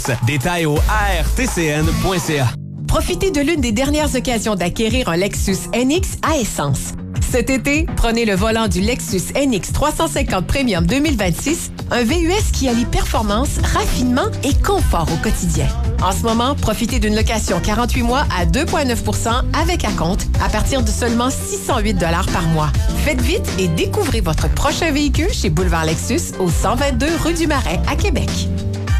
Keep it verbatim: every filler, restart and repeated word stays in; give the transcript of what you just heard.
Détails au A R T C N point C A. Profitez de l'une des dernières occasions d'acquérir un Lexus N X à essence. Cet été, prenez le volant du Lexus N X trois cent cinquante Premium deux mille vingt-six, un V U S qui allie performance, raffinement et confort au quotidien. En ce moment, profitez d'une location quarante-huit mois à deux virgule neuf pour cent avec acompte à partir de seulement six cent huit dollars par mois. Faites vite et découvrez votre prochain véhicule chez Boulevard Lexus au cent vingt-deux rue du Marais à Québec.